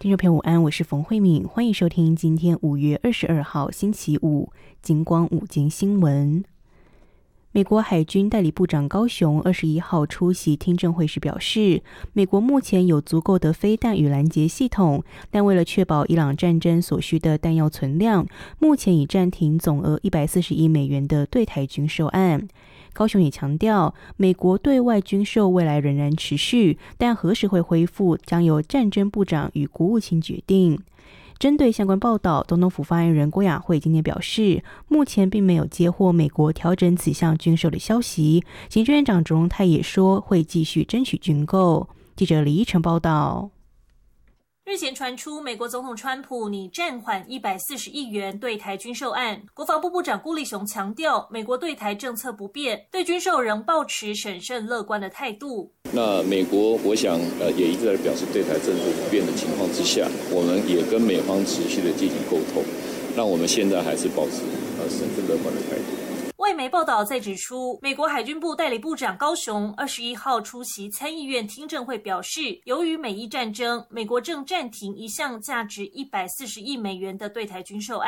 听众朋友午安，我是冯慧敏，欢迎收听今天5月22号星期五金光午间新闻。美国海军代理部长高雄21号出席听证会时表示，美国目前有足够的飞弹与拦截系统，但为了确保伊朗战争所需的弹药存量，目前已暂停总额140亿美元的对台军售案。高雄也强调，美国对外军售未来仍然持续，但何时会恢复，将由战争部长与国务卿决定。针对相关报道，总统府发言人郭雅慧今天表示，目前并没有接获美国调整此项军售的消息。行政院长卓荣泰也说会继续争取军购。记者李依晨报道。 日前传出美国总统川普拟暂缓140亿元对台军售案，国防部部长顾立雄强调，美国对台政策不变，对军售仍抱持审慎乐观的态度。 那美国我想也一直在表示对台政策不变的情况之下，我们也跟美方持续的进行沟通，那我们现在还是保持审慎乐观的态度。 外媒报道再指出，美国海军部代理部长高雄21号出席参议院听证会表示，由于美伊战争，美国正暂停一项价值140亿美元的对台军售案。